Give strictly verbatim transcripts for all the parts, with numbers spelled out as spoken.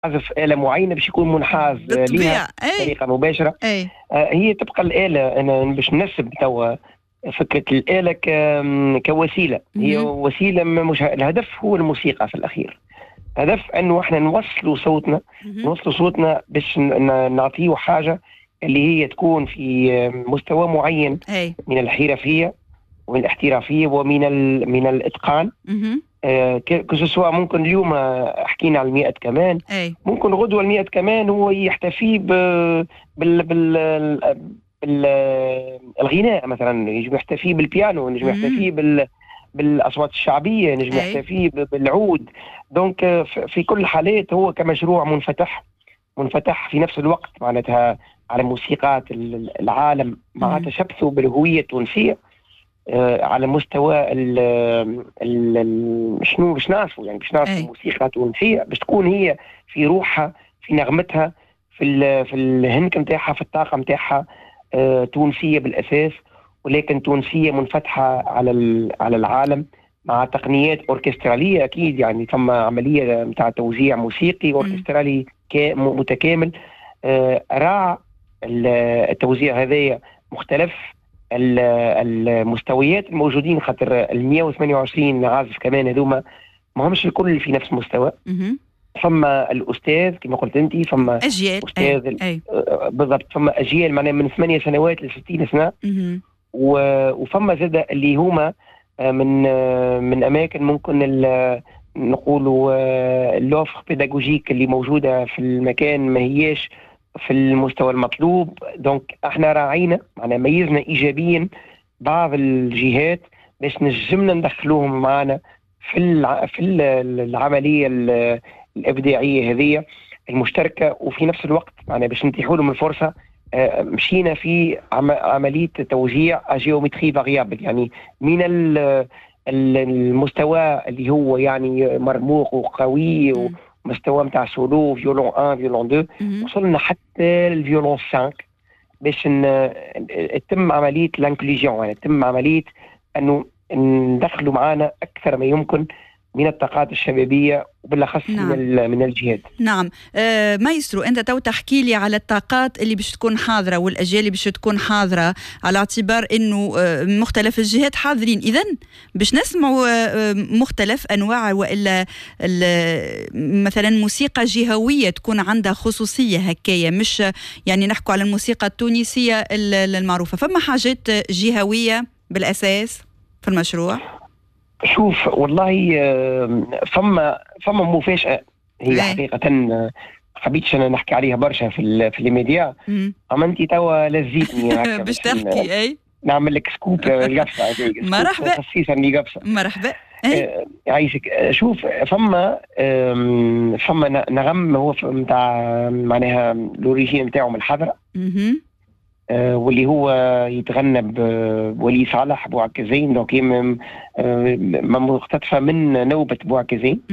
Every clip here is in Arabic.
عزف آلة معينة باش يكون منحاز لها بطريقة مباشرة. أي. هي تبقى الآلة، أنا باش ننسب توا فكرة الآلة كوسيلة، هي وسيلة مش الهدف هو الموسيقى في الأخير. هدف أنه احنا نوصلوا صوتنا نوصلوا صوتنا باش نعطيه حاجة اللي هي تكون في مستوى معين أي. من الحرفية ومن الاحترافية ومن من الإتقان. آه كسوا ممكن اليوم حكينا على المئة كمان، أي. ممكن غدوة المئة كمان هو يحتفي بال بال بالغناء مثلا، يجب يحتفي بالبيانو، يجب يحتفي بال بالاصوات الشعبيه، نجم يحتفي بالعود. دونك في كل الحالات هو كمشروع منفتح منفتح في نفس الوقت معناتها على موسيقات العالم مع تشبثه بالهويه التونسيه على مستوى ال ال شنو باش نعرفوا يعني باش نعرفوا الموسيقى التونسيه باش تكون هي في روحها، في نغمتها، في ال في الهنك نتاعها، في الطاقه نتاعها تونسيه بالاساس، ولكن تونسيه منفتحه على على العالم مع تقنيات اوركستراليه. اكيد يعني ثم عمليه نتاع توزيع موسيقي اوركسترالي متكامل. راعى التوزيع هذايا مختلف المستويات الموجودين، خاطر ال مئة وثمانية وعشرين عازف كمان هذوما ما همش الكل في نفس المستوى. فما الاستاذ كما قلت انت، فما اجيال استاذ أي. أي. بالضبط، فما اجيال معناها من ثمانية سنوات ل ستين سنه، وفما زاد اللي هما من من اماكن ممكن نقولوا اللوفر بيداغوجيك اللي موجوده في المكان ما هياش في المستوى المطلوب. دونك احنا راعينا معناها ميزنا ايجابيا بعض الجهات باش نجمنا ندخلوهم معنا في الع... في العمليه الابداعيه هذه المشتركه، وفي نفس الوقت معناها باش نتيحوا لهم الفرصه. مشينا في عم... عمليه توزيع جيومتري فاريابل، يعني من المستوى اللي هو يعني مرموق وقوي و... مستوى متاع سولو فيولون واحد فيولون اثنين، وصلنا حتى الفيولون خمسة باش تتم عمليه الانكلوجيون، يعني تتم عمليه انه ندخلوا معنا اكثر ما يمكن من الطاقات الشبابيه وبالاخص نعم. من من الجهات. نعم. آه مايسترو، انت تو تحكي لي على الطاقات اللي باش تكون حاضره والاجيال اللي باش تكون حاضره، على اعتبار انه آه مختلف الجهات حاضرين، اذا باش نسمعوا آه مختلف انواع، والا مثلا موسيقى جهويه تكون عندها خصوصيه هكايه، مش يعني نحكوا على الموسيقى التونسيه المعروفه. فما حاجات جهويه بالاساس في المشروع؟ شوف والله فما فما مفاجأة هي أي. حقيقة ما حبيتش أنا نحكي عليها برشا في في الميديا، أما أنت توا لزيتني هكا باش تحكي. أي نعمل لك سكوب القفصة مرحبا خصيصا لقفصة مرحبا. أي. يعيشك. شوف فما فما نغم هو نتاع معناها الأوريجين نتاعو من الحضرة، واللي هو يتغنى بولي صالح بوعكازين، دونك مقتطفه من نوبه بوعكازين،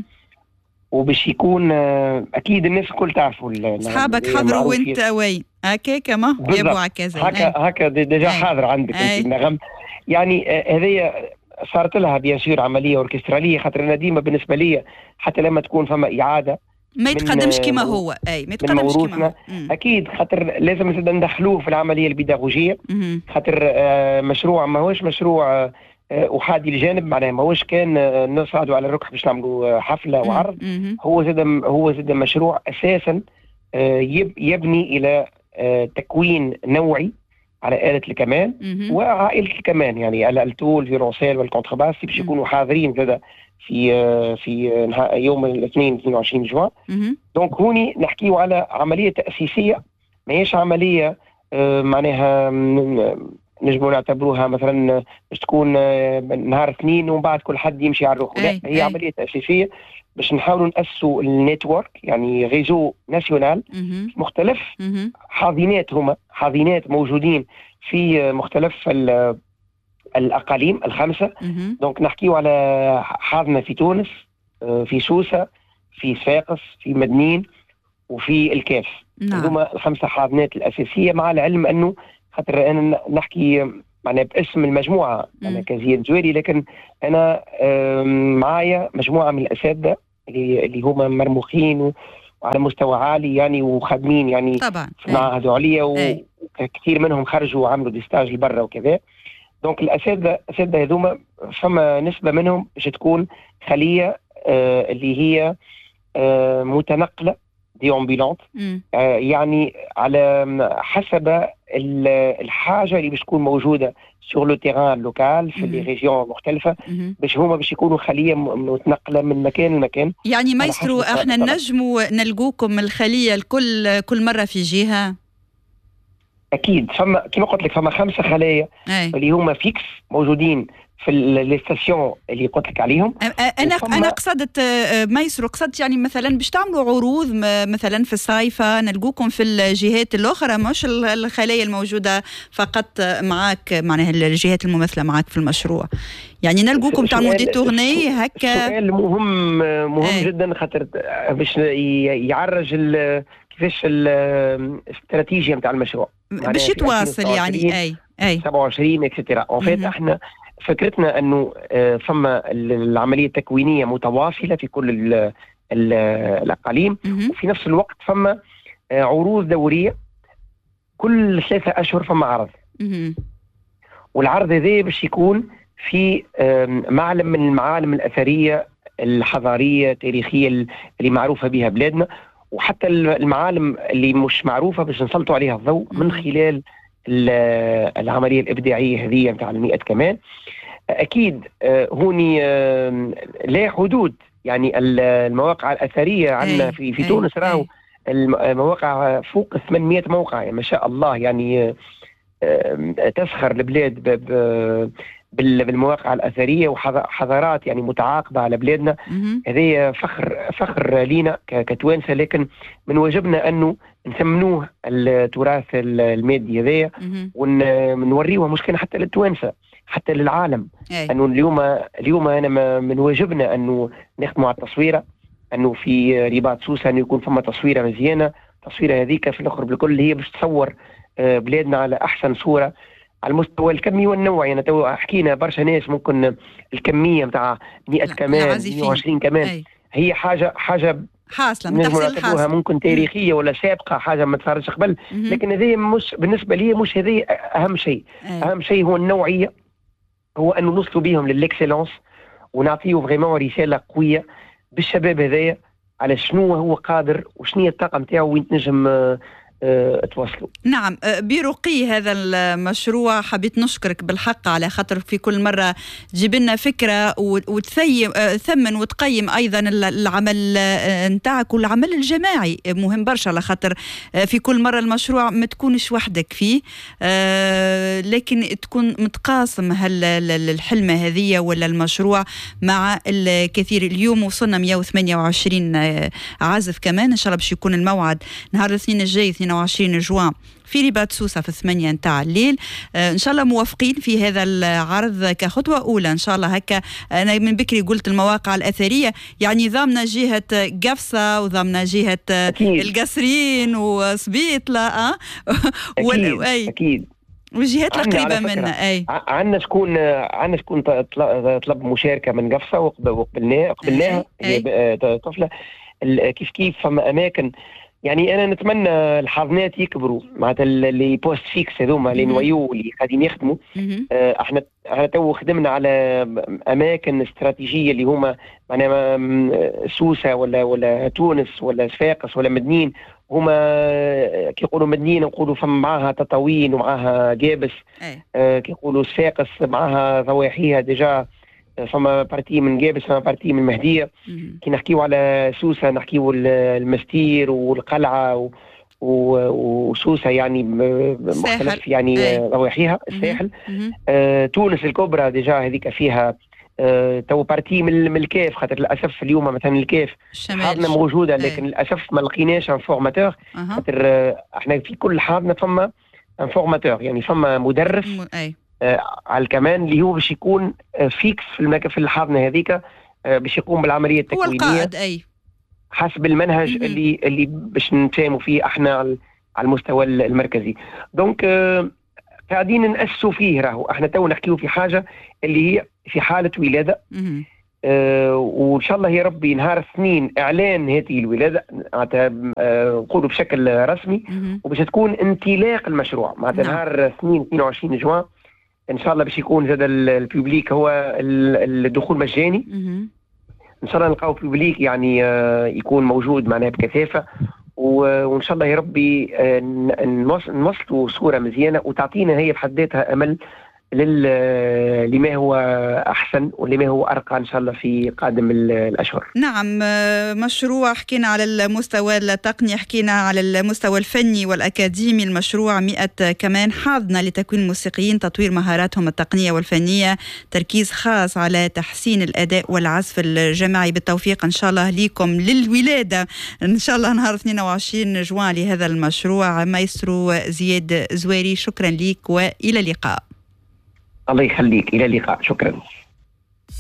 وباش يكون اكيد الناس الكل تعرفوا اصحابك حضروا وانت وين هكا كما يا بوعكازين هكا هكا ديجا حاضر عندك انت النغم. يعني هذه صارت لها بيان سور عمليه اوركستراليه، خاطر انا ديما بالنسبه لي حتى لما تكون فما اعاده ما يتقدمش كما هو. اي ما يتقدمش كما اكيد، خاطر لازم ندخلوه في العمليه البيداغوجيه، خاطر آه مشروع ماهوش مشروع آه احادي الجانب، معناها ماهوش كان آه نصعدوا على الركح باش نعملوا حفله وعرض. هو زاد هو زاد مشروع اساسا آه يب يبني الى آه تكوين نوعي على آلة الكمان وعائلة الكمان، يعني الالتو الفيرونسيل والكونترباس باش يكونوا حاضرين كذا في في يوم الاثنين اثنين وعشرين جوان. دونك هوني نحكيو على عمليه تاسيسيه، ماهيش عمليه آه معناها نجموا نعتبروها مثلا باش تكون آه نهار اثنين ومن بعد كل حد يمشي على روحه. لا، هي أي. عمليه تاسيسيه باش نحاولوا ناسسوا النيتورك، يعني ريزو ناسيونال مختلف حاضنات، هما حاضنات موجودين في مختلف الأقاليم الخمسة. دونك نحكيو على حاضنة في تونس، في سوسة، في صفاقس، في مدنين، وفي الكاف. نعم. هما الخمسة حاضنات الأساسية، مع العلم أنه خاطر أنا نحكي معنا باسم المجموعة أنا كزياد جويري، لكن أنا معايا مجموعة من الأساتذة اللي اللي هما مرموقين وعلى مستوى عالي يعني، وخادمين يعني طبعا في معاهد عليا، وكثير منهم خرجوا وعملوا دي ستاج لبرا وكذا. دونك الاساتذه الاساتذه هذوما فما نسبه منهم باش تكون خليه آه اللي هي آه متنقله دي امبيلانت، آه يعني على حسب الحاجه اللي باش تكون موجوده سور لو تيران لوكال في لي ريجيون مختلفه، باش هما باش يكونوا خليه متنقله من مكان لمكان. يعني مايسترو احنا نجموا نلقوكم الخليه الكل كل مره في جهه؟ اكيد، فما كما قلت لك فما خمسه خلايا أي. اللي هما فيكس موجودين في الاستاسيون اللي قلت لك عليهم. انا انا قصدت مايسرو، قصدت يعني مثلا باش تعملوا عروض مثلا في الصيفه نلقوكم في الجهات الاخرى، مش الخلايا الموجوده فقط معك، معناها الجهات الممثله معك في المشروع، يعني نلقوكم تعملوا دي تورني هكا. سؤال مهم مهم أي. جدا، خاطر باش يعرج كيفاش الاستراتيجيه نتاع المشروع باش يتواصل يعني اي اي سبعة وعشرين اكسترا. اون فيت احنا فكرتنا انه فما العمليه التكوينيه متواصله في كل ال ال الاقاليم، وفي نفس الوقت فما عروض دوريه كل ثلاثه اشهر فما عرض، والعرض هذا باش يكون في معلم من المعالم الاثريه الحضاريه التاريخيه اللي معروفه بها بلادنا، وحتى المعالم اللي مش معروفة باش نسلطوا عليها الضوء من خلال العملية الإبداعية هذه نتاع المئة كمان. أكيد هوني لا حدود، يعني المواقع الأثرية عندنا في في تونس راهو المواقع فوق ثمانمئة موقع، يعني ما شاء الله، يعني تسخر البلاد بالمواقع الأثرية وحضارات يعني متعاقبة على بلادنا. هذه فخر فخر لينا كتوانسة، لكن من واجبنا أنه نثمنوه التراث المادي هذايا ونوريوه مشكلة حتى للتوانسة حتى للعالم. أي. أنه اليوم اليوم أنا من واجبنا أنه نخدموا على التصويرة، أنه في رباط سوسة أنه يكون فما تصويرة مزيانة، تصويرة هذيك في الآخر بالكل هي باش تصور بلادنا على أحسن صورة على المستوى الكمي والنوعي. يعني تو حكينا برشا ناس ممكن الكميه نتاع مئة كمان مئة وعشرين كمان أي. هي حاجه حاجه حاصله من تحصيل الحاصل، ممكن تاريخيه ولا سابقه، حاجه ما تصارش قبل، لكن هذه مش بالنسبه لي مش هذه اهم شيء. أي. اهم شيء هو النوعيه، هو انه نوصلوا بهم للاكسلانس ونعطيه فريمون رساله قويه بالشباب هذايا على شنو هو قادر وشنو هي الطاقه نتاعو وين تنجم أه تواصلوا. نعم، برقي هذا المشروع حبيت نشكرك بالحق على خاطر في كل مرة تجيب لنا فكرة وتثمن وتقيم أيضا العمل نتاعك والعمل الجماعي مهم برشا، على خاطر في كل مرة المشروع ما تكونش وحدك فيه لكن تكون متقاسم هالحلمة هذه ولا المشروع مع الكثير. اليوم وصلنا مئة وثمانية وعشرين عازف كمان، إن شاء الله باش يكون الموعد نهار الاثنين الجاي اثنين وعشرين جوان في رباط سوسة في الثمانية نتاع الليل. آه إن شاء الله موافقين في هذا العرض كخطوة أولى إن شاء الله. هكا أنا من بكري قلت المواقع الأثرية، يعني ضامنة جهة قفصة وضامنة جهة القصرين وسبيطلة أه؟ أكيد. أي. أكيد وجهات القريبة منا. أي عندنا شكون عندنا شكون طلب مشاركة من قفصة وقبلناها قبلناها هي طفلة كيف كيف. فما أماكن يعني انا نتمنى الحاضنات يكبروا معناتها اللي بوست فيكس هذوما اللي نويو اللي قاعدين يخدموا. آه احنا احنا تو خدمنا على اماكن استراتيجيه اللي هما معناها سوسه ولا ولا تونس ولا صفاقس ولا مدنين، هما كي يقولوا مدنين نقولوا فما معاها تطاوين ومعاها جابس. آه كي يقولوا صفاقس معاها ضواحيها ديجا، فما بارتي من جابس فما بارتي من مهدية. كي نحكيو على سوسة نحكيو المستير والقلعة وسوسة يعني مختلف يعني ضواحيها الساحل. آه تونس الكبرى ديجا هذيك فيها آه تو بارتي من الكاف، خاطر للاسف اليوم مثلا الكاف حاضنه موجوده لكن أي. للاسف ما لقيناش ان فورماتور، خاطر آه احنا في كل حاضنه فما ان فورماتور يعني فما مدرس أي. آه على الكمان اللي هو باش يكون آه فيكس في المكان في الحاضنه هذيك، آه باش يقوم بالعمليه التكوينيه هو القائد أي حسب المنهج م-م. اللي اللي باش نتفاهموا فيه احنا على المستوى المركزي. دونك آه قاعدين نأسسوا فيه، راهو احنا تو نحكيو في حاجه اللي هي في حاله ولاده. أه وان شاء الله يا ربي نهار الاثنين اعلان هذه الولاده معناتها نقولوا بشكل رسمي، وباش تكون انطلاق المشروع معناتها نهار الاثنين اثنين وعشرين جوان ان شاء الله باش يكون زاد الببليك هو الدخول مجاني. ان شاء الله نلقاو ببليك يعني يكون موجود معناها بكثافه، وان شاء الله يا ربي نوصلوا صوره مزيانه وتعطينا هي بحد ذاتها امل لما هو أحسن ولما هو أرقى إن شاء الله في قادم الأشهر. نعم، مشروع حكينا على المستوى التقني، حكينا على المستوى الفني والأكاديمي. المشروع مئة كمان حاضنة لتكوين الموسيقيين، تطوير مهاراتهم التقنية والفنية، تركيز خاص على تحسين الأداء والعزف الجماعي. بالتوفيق إن شاء الله ليكم للولادة إن شاء الله نهار اثنين وعشرين جوان لهذا المشروع. مايسترو زياد زويري، شكرا لك وإلى اللقاء. الله يخليك، إلى اللقاء، شكرا.